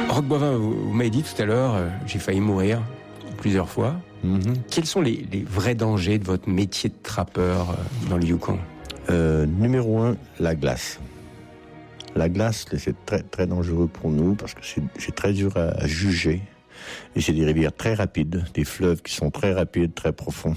Roch Boivin, vous m'avez dit tout à l'heure, j'ai failli mourir plusieurs fois. Quels sont les vrais dangers de votre métier de trappeur dans le Yukon? Numéro 1, la glace. La glace, c'est très, très dangereux pour nous parce que c'est très dur à juger. Et c'est des rivières très rapides, des fleuves qui sont très rapides, très profonds.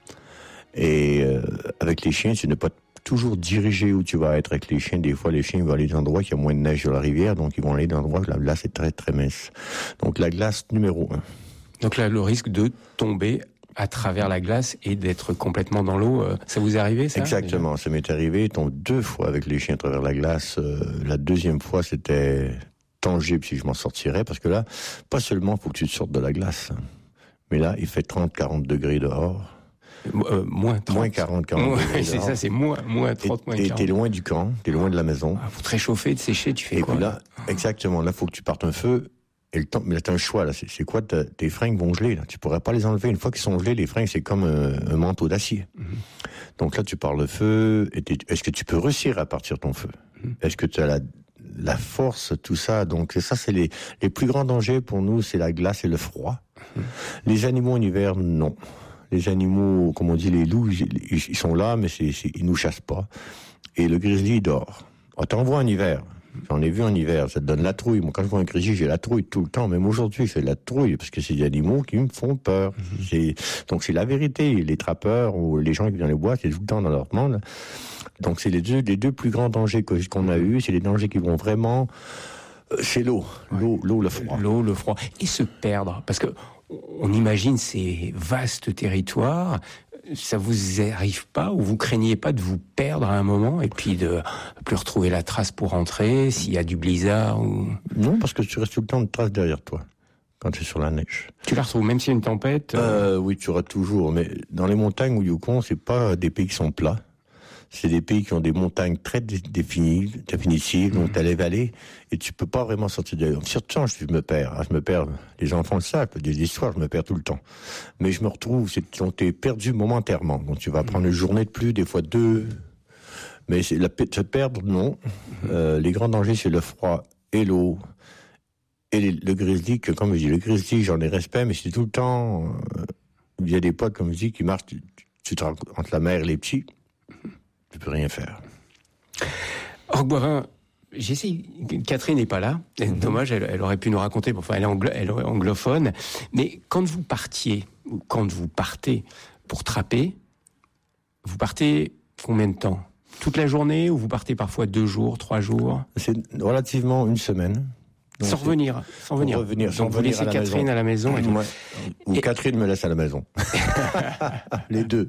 Et avec les chiens, tu n'es pas toujours dirigé où tu vas être avec les chiens. Des fois, les chiens vont aller dans des endroits qui a moins de neige sur la rivière, donc ils vont aller dans des endroits où la glace est très, très mince. Donc la glace, numéro 1. Donc là, le risque de tomber à travers la glace et d'être complètement dans l'eau, ça vous est arrivé, ça? Exactement, déjà? Ça m'est arrivé, tombe 2 fois avec les chiens à travers la glace. La deuxième fois, c'était tangible si je m'en sortirais, parce que là, pas seulement faut que tu te sortes de la glace, mais là, il fait 30-40 degrés dehors. Moins 30. Moins 40 degrés c'est ça, c'est moins 30, moins 40. Et t'es loin du camp, t'es loin de la maison. Faut te réchauffer, te sécher, tu fais quoi? Et puis là, exactement, là, faut que tu partes un feu. Et le temps, mais là, t'as un choix, là. C'est quoi? Tes fringues vont geler, là. Tu pourrais pas les enlever. Une fois qu'ils sont gelés, les fringues, c'est comme un manteau d'acier. Donc là, tu pars le feu. Est-ce que tu peux réussir à partir ton feu? Est-ce que tu as la force, tout ça? Donc ça, c'est les plus grands dangers pour nous, c'est la glace et le froid. Les animaux en hiver, non. Les animaux, comme on dit, les loups, ils sont là, mais ils nous chassent pas. Et le grizzly, il dort. T'en vois en hiver. J'en ai vu en hiver, ça te donne la trouille. Moi, quand je vois un grizzly, j'ai la trouille tout le temps. Même aujourd'hui, j'ai la trouille, parce que c'est des animaux qui me font peur. Donc, c'est la vérité. Les trappeurs ou les gens qui viennent dans les bois, c'est tout le temps dans leur monde. Donc, c'est les deux plus grands dangers qu'on a eus. C'est les dangers qui vont vraiment... c'est l'eau. L'eau, le froid. L'eau, le froid. Et se perdre. Parce que on imagine ces vastes territoires. Ça vous arrive pas ou vous craignez pas de vous perdre à un moment et puis de plus retrouver la trace pour rentrer s'il y a du blizzard ou... Non, parce que tu restes tout le temps de trace derrière toi quand tu es sur la neige. Tu la retrouves même s'il y a une tempête? Oui, tu auras toujours. Mais dans les montagnes au Yukon, c'est pas des pays qui sont plats. C'est des pays qui ont des montagnes très définitives, donc t'as les vallées, et tu peux pas vraiment sortir de là. Surtout, je me perds. Je me perds. Les enfants le savent, des histoires, je me perds tout le temps. Mais je me retrouve, t'es perdu momentairement. Donc tu vas prendre une journée de plus, des fois 2. Mais se perdre, non. Les grands dangers, c'est le froid et l'eau. Et le grizzly, que comme je dis, le grizzly, j'en ai respect, mais c'est tout le temps... il y a des potes, comme je dis, qui marchent, tu te rencontres entre la mer et les petits. Tu peux rien faire. Roch Boivin, j'essaie. Catherine n'est pas là. Dommage, elle aurait pu nous raconter. Enfin, elle est anglophone. Mais quand vous partiez ou quand vous partez pour trapper, vous partez combien de temps? Toute la journée ou vous partez parfois 2 jours, 3 jours? C'est relativement une semaine. Donc sans revenir. Donc vous laissez Catherine à la maison. Ou Catherine me laisse à la maison. Les deux.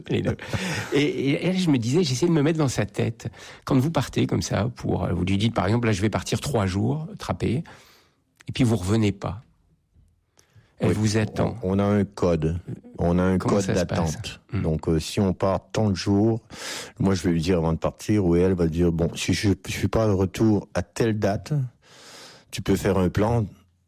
Et je me disais, j'essayais de me mettre dans sa tête. Quand vous partez comme ça, vous lui dites par exemple, là je vais partir 3 jours, trapper, et puis vous revenez pas. Elle vous attend. On a un code. On a un code d'attente. Donc, si on part tant de jours, moi je vais lui dire avant de partir, ou elle va dire, bon, si je suis pas de retour à telle date, tu peux faire un plan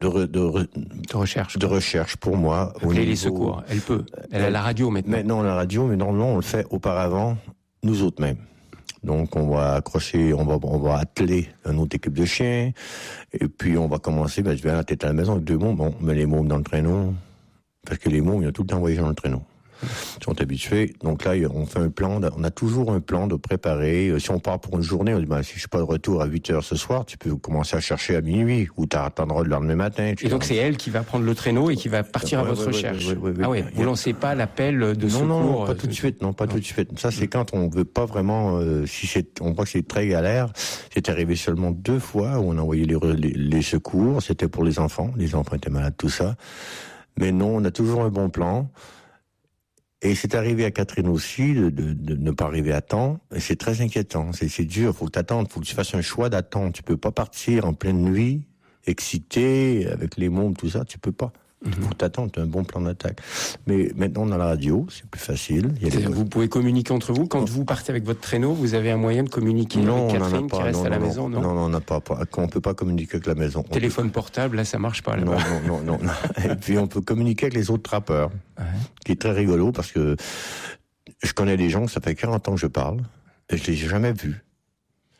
de recherche pour moi. Appeler les secours. Elle peut. Elle a la radio maintenant. Maintenant, la radio, mais normalement, on le fait auparavant, nous autres mêmes. Donc, on va accrocher, on va atteler une autre équipe de chiens, et puis on va commencer, je vais à la tête à la maison avec 2 mômes. On met les mômes dans le traîneau, parce que les mômes, ils ont tout le temps voyagé dans le traîneau. Ils sont habitués. Donc là, on fait un plan, on a toujours un plan de préparer. Si on part pour une journée, on dit, si je suis pas de retour à 8h ce soir, tu peux commencer à chercher à minuit, ou t'attendras le lendemain matin. Et donc c'est elle qui va prendre le traîneau et qui va partir à votre recherche. Oui. Vous lancez pas l'appel de secours? Non, pas tout de suite. Non, pas tout de suite. Ça, c'est quand on veut pas vraiment, on voit que c'est très galère. C'est arrivé seulement 2 fois où on a envoyé les secours. C'était pour les enfants. Les enfants étaient malades, tout ça. Mais non, on a toujours un bon plan. Et c'est arrivé à Catherine aussi de ne pas arriver à temps. Et c'est très inquiétant. C'est dur. Faut que t'attendes. Faut que tu fasses un choix d'attente. Tu peux pas partir en pleine nuit, excité, avec les mômes, tout ça. Tu peux pas. Faut t'attendre. T'as un bon plan d'attaque. Mais maintenant, on a la radio. C'est plus facile. Vous pouvez communiquer entre vous. Quand vous partez avec votre traîneau, vous avez un moyen de communiquer avec Catherine qui reste à la maison, non? Non, on n'a pas. On peut pas communiquer avec la maison. Téléphone portable, là, ça marche pas, là-bas. Non. Et puis, on peut communiquer avec les autres trappeurs. Qui est très rigolo parce que je connais des gens, ça fait 40 ans que je parle, et je les ai jamais vus.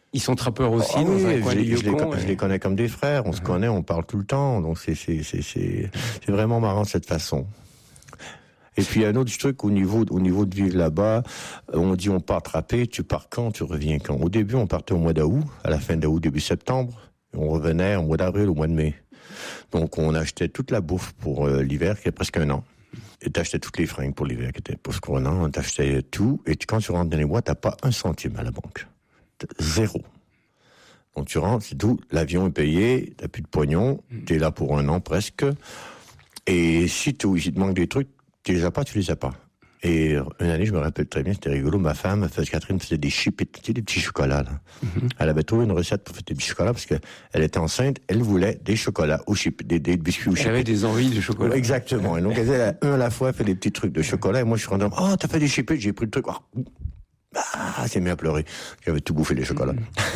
Ils sont trappeurs aussi Ah dans oui, un coin de Yukon. je les connais comme des frères, on se connaît, on parle tout le temps, donc c'est vraiment marrant de cette façon. Et puis, un autre truc, au niveau de vivre là-bas, on dit on part trapper, tu pars quand, tu reviens quand. Au début, on partait au mois d'août, à la fin d'août, début septembre, et on revenait au mois d'avril, au mois de mai. Donc, on achetait toute la bouffe pour l'hiver, qui est presque un an. Et t'achetais toutes les fringues pour l'hiver, qui était presque un an, t'achetais tout, et quand tu rentres dans les bois, t'as pas un centime à la banque. Zéro. Donc, tu rentres, c'est tout, l'avion est payé, t'as plus de pognon, t'es là pour un an presque, et si il te manque des trucs, tu les as pas, tu les as pas. Et une année, je me rappelle très bien, c'était rigolo, ma femme, Catherine, faisait des chips, des petits chocolats, là. Elle avait trouvé une recette pour faire des petits chocolats parce qu'elle était enceinte, elle voulait des chocolats aux chips, des biscuits aux chips. Elle avait des envies de chocolat. Exactement. Et donc, elle faisait un à la fois, fait des petits trucs de chocolat, et moi, je suis rendu, t'as fait des chips, j'ai pris le truc, c'est mis à pleurer. J'avais tout bouffé les chocolats.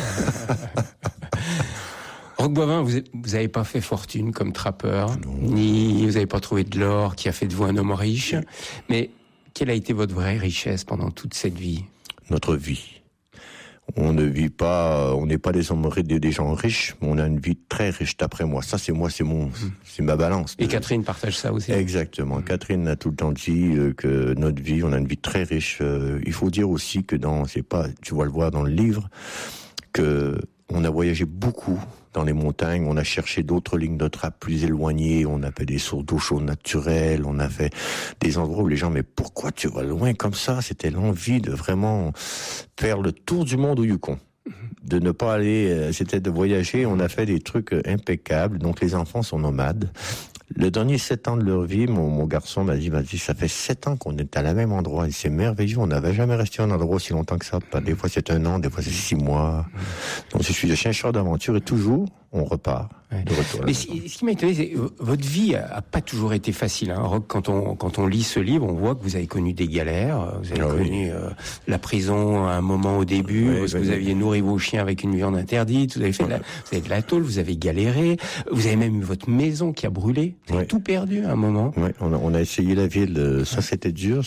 Roch Boivin, vous n'avez pas fait fortune comme trappeur, ni vous n'avez pas trouvé de l'or qui a fait de vous un homme riche, mais quelle a été votre vraie richesse pendant toute cette vie? Notre vie. On ne vit pas, on n'est pas des gens riches, mais on a une vie très riche d'après moi. Ça, c'est ma balance. Et Catherine partage ça aussi. Exactement. Catherine a tout le temps dit que notre vie, on a une vie très riche. Il faut dire aussi que tu vas le voir dans le livre, que on a voyagé beaucoup dans les montagnes, on a cherché d'autres lignes de trappe plus éloignées, on a fait des sources d'eau chaude naturelles, on a fait des endroits où les gens, mais pourquoi tu vas loin comme ça? C'était l'envie de vraiment faire le tour du monde au Yukon. De ne pas aller, c'était de voyager, on a fait des trucs impeccables, donc les enfants sont nomades. Le dernier 7 ans de leur vie, mon garçon m'a dit, ça fait 7 ans qu'on est à la même endroit, et c'est merveilleux, on n'avait jamais resté à un endroit aussi longtemps que ça. Des fois c'est 1 an, des fois c'est 6 mois. Donc je suis un chercheur d'aventure et toujours, on repart. De retour. Mais ce qui m'a étonné, c'est que votre vie a pas toujours été facile. Hein. Roch, quand on lit ce livre, on voit que vous avez connu des galères. Vous avez connu la prison à un moment au début, parce que vous aviez nourri vos chiens avec une viande interdite. Vous avez fait vous avez de la tôle, vous avez galéré. Vous avez même eu votre maison qui a brûlé. Vous avez tout perdu à un moment. Oui, on a essayé la ville. Ça, c'était dur.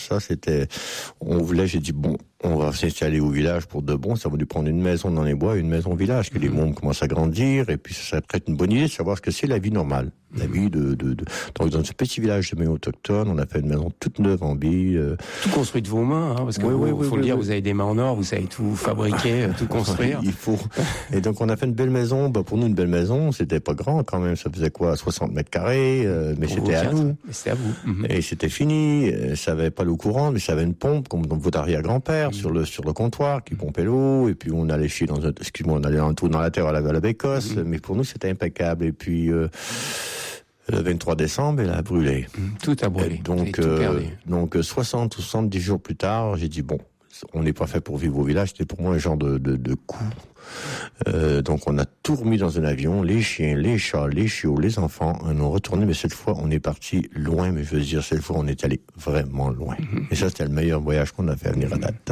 J'ai dit, on va s'installer au village pour de bon. Ça va nous prendre une maison dans les bois et une maison au village, que les mômes commencent à grandir. Et puis, ça serait peut-être une bonne idée de savoir ce que c'est la vie normale. La vie donc, dans ce petit village de Méo autochtone, on a fait une maison toute neuve en billes. Tout construit de vos mains, hein, parce que faut le dire, vous avez des mains en or, vous savez tout fabriquer, tout construire. Il faut. Et donc, on a fait une belle maison. Pour nous, une belle maison, c'était pas grand quand même. Ça faisait 60 mètres carrés, mais c'était à nous. C'était à vous. Et c'était fini. Ça avait pas l'eau courante, mais ça avait une pompe, comme dans votre arrière-grand-père, sur le comptoir, qui pompait l'eau. Et puis, on allait chier on allait en tout dans la terre à la bécosse. Mais pour nous, c'était impeccable. Et puis, le 23 décembre, elle a brûlé. Tout a brûlé. Donc 60 ou 70 jours plus tard, j'ai dit, on n'est pas fait pour vivre au village, c'était pour moi un genre de coup. Donc on a tout remis dans un avion, les chiens, les chats, les chiots, les enfants, on est retourné, mais cette fois on est parti loin, mais je veux dire, cette fois on est allé vraiment loin. Et ça, c'était le meilleur voyage qu'on a fait à venir à date.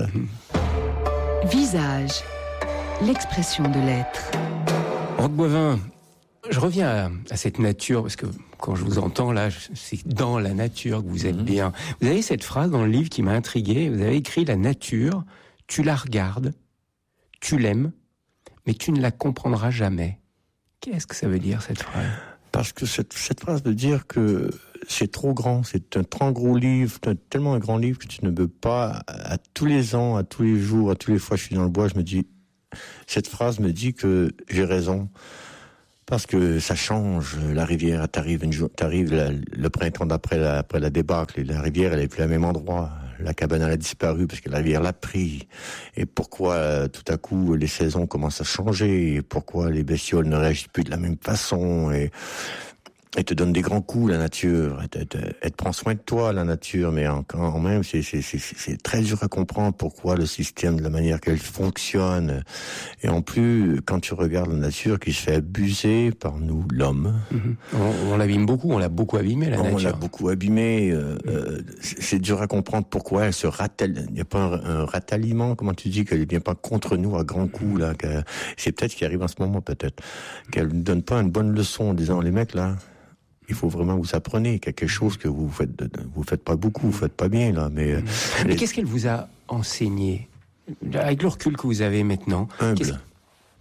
Visage, l'expression de l'être. Roch Boivin, je reviens à cette nature, parce que quand je vous entends là, c'est dans la nature que vous êtes bien. Vous avez cette phrase dans le livre qui m'a intrigué. Vous avez écrit: la nature, tu la regardes, tu l'aimes, mais tu ne la comprendras jamais. Qu'est-ce que ça veut dire, cette phrase? Parce que cette phrase veut dire que c'est trop grand, c'est un trop gros livre, tellement un grand livre que tu ne peux pas, à tous les ans, à tous les jours, à tous les fois que je suis dans le bois, cette phrase me dit que j'ai raison. Parce que ça change, la rivière, t'arrives le printemps après la débâcle, et la rivière, elle est plus au même endroit. La cabane, elle a disparu parce que la rivière l'a pris. Et pourquoi, tout à coup, les saisons commencent à changer, et pourquoi les bestioles ne réagissent plus de la même façon, et te donne des grands coups, la nature. Elle prend soin de toi, la nature, mais quand même, c'est très dur à comprendre pourquoi le système, de la manière qu'elle fonctionne. Et en plus, quand tu regardes la nature qui se fait abuser par nous, l'homme. On l'abîme beaucoup, on l'a beaucoup abîmé, la nature. On l'a beaucoup abîmé. C'est dur à comprendre pourquoi elle se ratelle. Il n'y a pas un rataliment, comment tu dis, qu'elle ne vient pas contre nous à grands coups, là. C'est peut-être ce qui arrive en ce moment, peut-être. Qu'elle ne donne pas une bonne leçon en disant, les mecs, là, il faut vraiment que vous appreniez quelque chose que vous faites pas beaucoup, vous faites pas bien, là, mais qu'est-ce qu'elle vous a enseigné? Avec le recul que vous avez maintenant. Humble.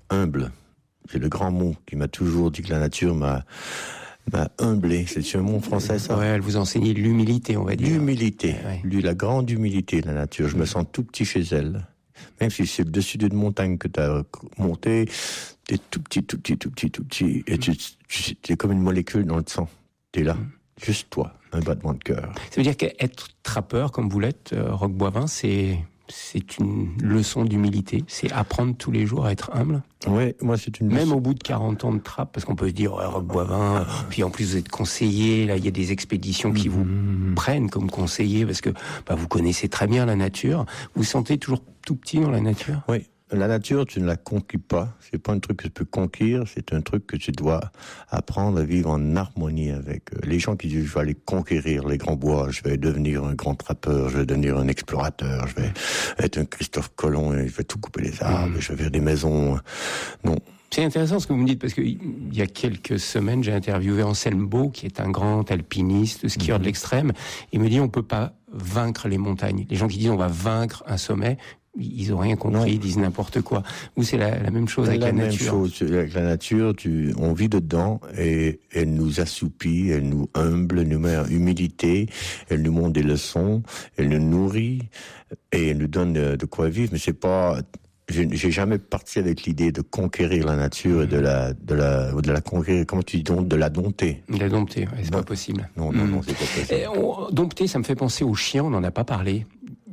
humble. C'est le grand mot qui m'a toujours dit que la nature m'a humblé. C'est un mot français, ça? Ouais, elle vous enseignait l'humilité, on va dire. L'humilité. Ouais. La grande humilité de la nature. Je me sens tout petit chez elle. Même si c'est le dessus d'une montagne que tu as monté, t'es tout petit. Et t'es comme une molécule dans le sang. T'es là. Juste toi. Un battement de cœur. Ça veut dire qu'être trappeur, comme vous l'êtes, Roch Boivin, c'est une leçon d'humilité. C'est apprendre tous les jours à être humble. Ouais, moi c'est une Même au bout de 40 ans de trappe, parce qu'on peut se dire, ouais, Roch Boivin, puis en plus vous êtes conseiller, là il y a des expéditions qui vous prennent comme conseiller, parce que vous connaissez très bien la nature. Vous vous sentez toujours tout petit dans la nature? Oui. La nature, tu ne la conquis pas. C'est pas un truc que tu peux conquérir. C'est un truc que tu dois apprendre à vivre en harmonie avec. Les gens qui disent, je vais aller conquérir les grands bois, je vais devenir un grand trappeur, je vais devenir un explorateur, je vais être un Christophe Colomb et je vais tout couper les arbres, je vais faire des maisons. Non. C'est intéressant ce que vous me dites, parce qu'il y a quelques semaines, j'ai interviewé Anselme Beau, qui est un grand alpiniste, skieur de l'extrême. Il me dit, on peut pas vaincre les montagnes. Les gens qui disent, on va vaincre un sommet, ils ont rien compris, ils disent n'importe quoi. Ou c'est la même chose avec la nature. C'est la même chose avec la nature. On vit dedans et elle nous assoupit, elle nous humble, elle nous met en humilité, elle nous montre des leçons, elle nous nourrit et elle nous donne de quoi vivre. Mais c'est pas. J'ai jamais parti avec l'idée de conquérir la nature et de la conquérir. Comment tu dis donc, de la dompter? De la dompter, ouais, c'est pas possible. Non, c'est pas possible. Dompter, ça me fait penser aux chiens. On n'en a pas parlé.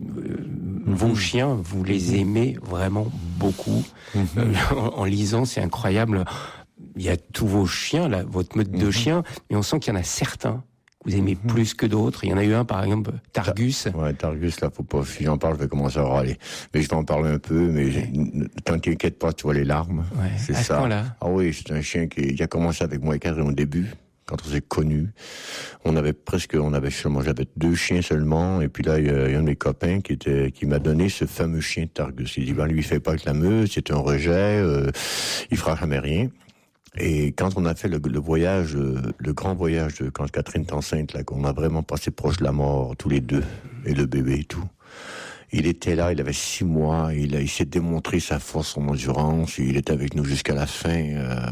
Vos chiens, vous les aimez vraiment beaucoup. En lisant, c'est incroyable. Il y a tous vos chiens, là, votre meute de chiens, mais on sent qu'il y en a certains que vous aimez plus que d'autres. Il y en a eu un, par exemple, Targus. Ouais, Targus, là, faut pas, si j'en parle, je vais commencer à râler. Mais je vais en parler un peu, mais t'inquiète pas, tu vois les larmes. Ouais, c'est à ça. Ce point-là. Ah oui, c'est un chien qui a commencé avec moi et Catherine au début. Quand on s'est connus, j'avais 2 chiens seulement, et puis là, il y a un de mes copains qui m'a donné ce fameux chien Targus. Il dit, lui, fait pas avec la meute, c'est un rejet, il fera jamais rien. Et quand on a fait le voyage, le grand voyage quand Catherine est enceinte, là, qu'on a vraiment passé proche de la mort, tous les deux, et le bébé et tout. Il était là, il avait 6 mois, il s'est démontré sa force, son endurance, il était avec nous jusqu'à la fin,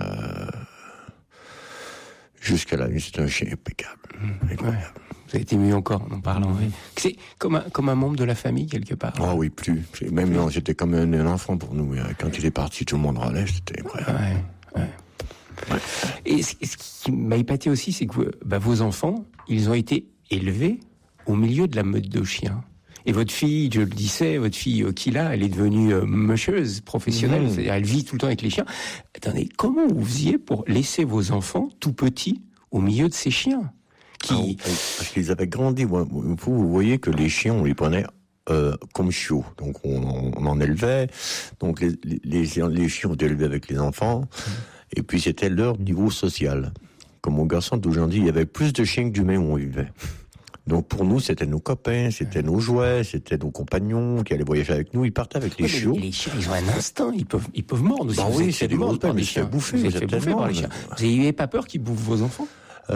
jusqu'à la nuit. C'est un chien impeccable. Ouais. Vous avez été mieux encore en parlant. Oui. C'est comme un membre de la famille, quelque part. Ah oui, plus. Même non, c'était comme un enfant pour nous. Quand il est parti, tout le monde râlait, c'était incroyable. Ouais. Et ce qui m'a épaté aussi, c'est que vos enfants, ils ont été élevés au milieu de la meute de chiens. Et votre fille, je le disais, votre fille Kila, elle est devenue musheuse professionnelle, c'est-à-dire elle vit tout le temps avec les chiens. Attendez, comment vous faisiez pour laisser vos enfants tout petits au milieu de ces chiens parce qu'ils avaient grandi. Vous voyez que les chiens, on les prenait comme chiots. Donc on en élevait. Donc les chiens ont été élevés avec les enfants. Et puis c'était leur niveau social. Comme mon garçon d'aujourd'hui, il y avait plus de chiens que d'humains où on vivait. Donc pour nous, c'était nos copains, c'était nos jouets, c'était nos compagnons qui allaient voyager avec nous. Ils partaient avec les chiots. Les chiens, ils ont un instinct, ils peuvent mordre aussi. Oui, c'est des grosses bêtes, mais c'est bouffer. Vous êtes fait bouffer par les chiens. Vous n'avez pas peur qu'ils bouffent vos enfants?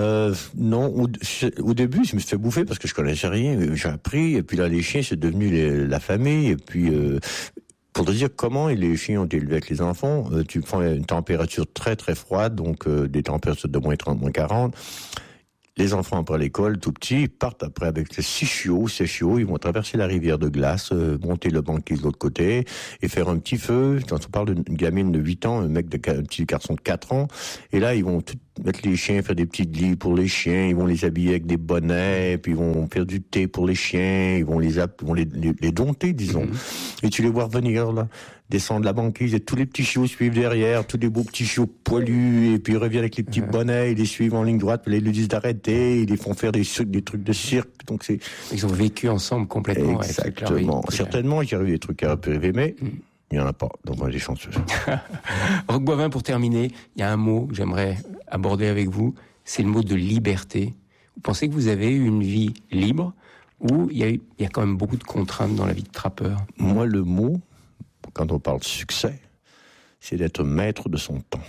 Non, au début, je me suis fait bouffer parce que je connaissais rien. J'ai appris, et puis là, les chiens, c'est devenu la famille, et puis pour te dire comment les chiens ont été élevés avec les enfants, tu prends une température très très froide, donc des températures de moins 30, moins 40. Les enfants après l'école, tout petits, ils partent après avec 6 chiots. Ces chiots, ils vont traverser la rivière de glace, monter le banquise de l'autre côté et faire un petit feu. Quand on parle d'une gamine de 8 ans, un petit garçon de 4 ans, et là, ils vont tout mettre les chiens, faire des petits lits pour les chiens, ils vont les habiller avec des bonnets, puis ils vont faire du thé pour les chiens, ils vont les dompter, disons. Et tu les vois revenir, là, descendre la banquise, et tous les petits chiots suivent derrière, tous les beaux petits chiots poilus, et puis ils reviennent avec les petits bonnets, ils les suivent en ligne droite, puis ils lui disent d'arrêter, ils les font faire des trucs de cirque, donc c'est... Ils ont vécu ensemble complètement. Exactement. Certainement, il y a eu des trucs à priver, mais... Il n'y en a pas, donc on est chanceux. Roch Boivin, pour terminer, il y a un mot que j'aimerais aborder avec vous, c'est le mot de liberté. Vous pensez que vous avez eu une vie libre ou il y a quand même beaucoup de contraintes dans la vie de trappeur? Moi, le mot, quand on parle de succès, c'est d'être maître de son temps.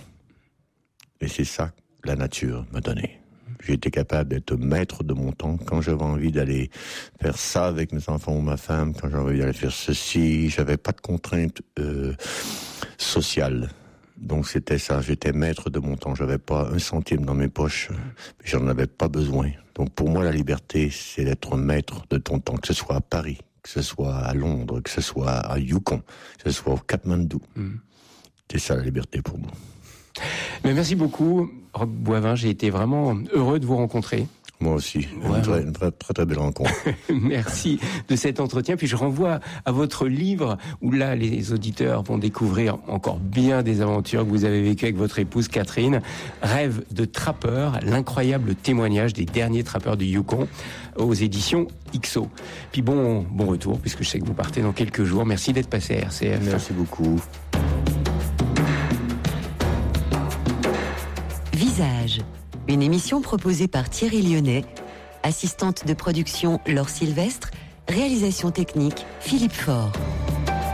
Et c'est ça que la nature m'a donné. J'ai été capable d'être maître de mon temps quand j'avais envie d'aller faire ça avec mes enfants ou ma femme, quand j'avais envie d'aller faire ceci. J'avais pas de contraintes sociales. Donc c'était ça, j'étais maître de mon temps. J'avais pas un centime dans mes poches, mais j'en avais pas besoin. Donc pour moi, la liberté, c'est d'être maître de ton temps, que ce soit à Paris, que ce soit à Londres, que ce soit à Yukon, que ce soit au Katmandou. C'est ça la liberté pour moi. Mais merci beaucoup, Roch Boivin. J'ai été vraiment heureux de vous rencontrer. Moi aussi, une très, très belle rencontre. Merci de cet entretien. Puis je renvoie à votre livre où là, les auditeurs vont découvrir encore bien des aventures que vous avez vécues avec votre épouse Catherine. Rêve de trappeur, l'incroyable témoignage des derniers trappeurs du Yukon aux éditions XO. Puis bon retour, puisque je sais que vous partez dans quelques jours. Merci d'être passé à RCF. Merci beaucoup. Visage, une émission proposée par Thierry Lyonnais, assistante de production Laure Sylvestre, réalisation technique Philippe Faure.